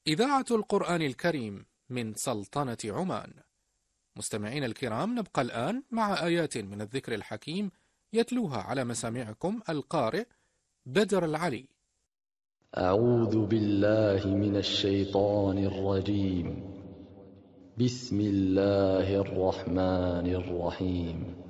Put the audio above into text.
إذاعة القرآن الكريم من سلطنة عمان. مستمعين الكرام، نبقى الآن مع آيات من الذكر الحكيم يتلوها على مسامعكم القارئ بدر العلي. أعوذ بالله من الشيطان الرجيم. بسم الله الرحمن الرحيم.